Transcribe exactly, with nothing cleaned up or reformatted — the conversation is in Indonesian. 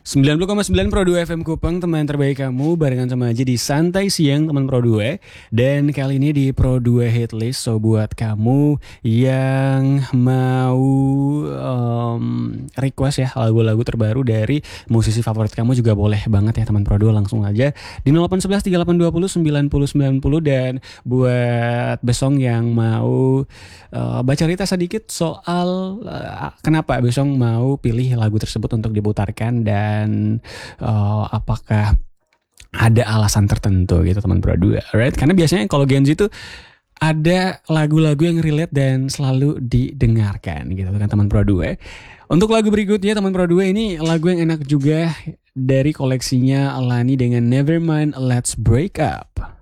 sembilan puluh koma sembilan Pro dua F M Kupang, teman terbaik kamu, barengan sama aja di Santai Siang teman Pro dua. Dan kali ini di Pro dua Hitlist, so buat kamu yang mau um, request ya lagu-lagu terbaru dari musisi favorit kamu juga boleh banget ya teman Pro dua, langsung aja di nol delapan satu satu tiga delapan dua nol sembilan nol sembilan nol. Dan buat besong yang mau uh, baca cerita sedikit soal uh, kenapa besong mau pilih lagu tersebut untuk diputarkan dan dan uh, apakah ada alasan tertentu gitu teman Pro dua, right? Karena biasanya kalau Gen Z itu ada lagu-lagu yang relate dan selalu didengarkan gitu kan teman Pro dua. Untuk lagu berikutnya teman Pro dua, ini lagu yang enak juga dari koleksinya Alani dengan Nevermind Let's Break Up.